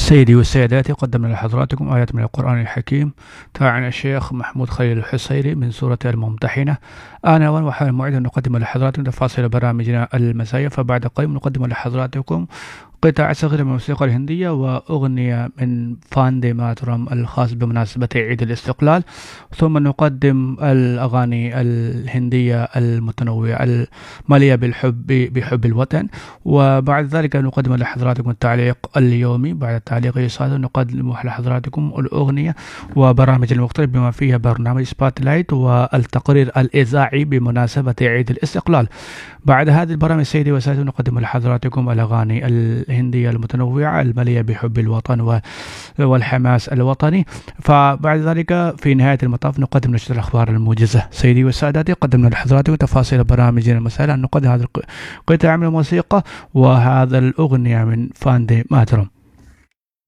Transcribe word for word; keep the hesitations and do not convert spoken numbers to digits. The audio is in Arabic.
سيدي وسادتي، قدمنا لحضراتكم آيات من القرآن الحكيم تاعنا الشيخ محمود خليل الحصيري من سورة الممتحنة. آنا وحال الموعد أن نقدم لحضراتكم تفاصيل برامجنا المسائية، فبعد قليل نقدم لحضراتكم قطع صغيرة من الموسيقى الهندية وأغنية من فاندي ماترم الخاص بمناسبة عيد الاستقلال، ثم نقدم الأغاني الهندية المتنوعة المليئة بالحب بحب الوطن، وبعد ذلك نقدم لحضراتكم التعليق اليومي. بعد التعليق اليسار نقدم لحضراتكم الأغنية وبرامج المختلف بما فيها برنامج سبوت لايت والتقرير الإذاعي بمناسبة عيد الاستقلال. بعد هذه البرامج سيدي وسادتي نقدم لحضراتكم الأغاني الهندية المتنوعة المليئة بحب الوطن والحماس الوطني. فبعد ذلك في نهاية المطاف نقدم نشرة الأخبار الموجزة. سيدي وسادتي، قدمنا لحضراتكم تفاصيل برامجنا المسائية. نقدم هذه القطعة من الموسيقى وهذا الأغنية من فاندي ماترم.